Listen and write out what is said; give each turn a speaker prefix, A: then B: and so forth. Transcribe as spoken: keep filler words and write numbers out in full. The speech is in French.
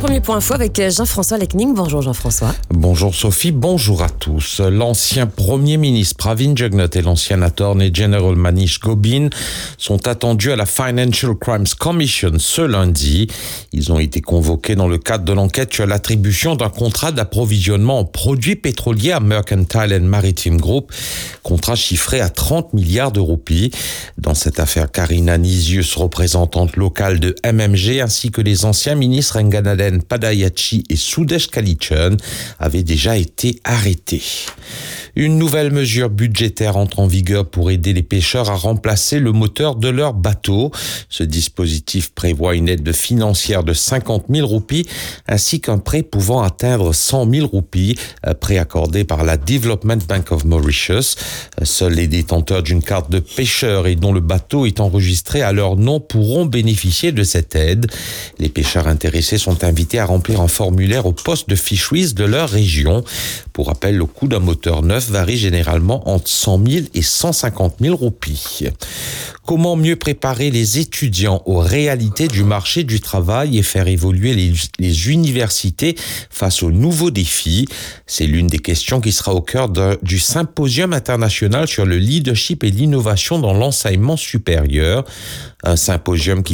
A: Premier point info avec Jean-François Lecning. Bonjour Jean-François.
B: Bonjour Sophie, bonjour à tous. L'ancien Premier ministre Pravin Jugnauth et l'ancien Attorney General Manish Gobin sont attendus à la Financial Crimes Commission ce lundi. Ils ont été convoqués dans le cadre de l'enquête sur l'attribution d'un contrat d'approvisionnement en produits pétroliers à Mercantile and Maritime Group, contrat chiffré à trente milliards de roupies. Dans cette affaire, Karina Nisius, représentante locale de M M G, ainsi que les anciens ministres Nganaden Padayachi et Sudesh Kalichun avaient déjà été arrêtés. Une nouvelle mesure budgétaire entre en vigueur pour aider les pêcheurs à remplacer le moteur de leur bateau. Ce dispositif prévoit une aide financière de cinquante mille roupies ainsi qu'un prêt pouvant atteindre cent mille roupies, prêt accordé par la Development Bank of Mauritius. Seuls les détenteurs d'une carte de pêcheur et dont le bateau est enregistré à leur nom pourront bénéficier de cette aide. Les pêcheurs intéressés sont invités à remplir un formulaire au poste de fisheries de leur région. Pour rappel, le coût d'un moteur neuf varie généralement entre cent mille et cent cinquante mille roupies. Comment mieux préparer les étudiants aux réalités du marché du travail et faire évoluer les, les universités face aux nouveaux défis? C'est l'une des questions qui sera au cœur de, du symposium international sur le leadership et l'innovation dans l'enseignement supérieur. Un symposium qui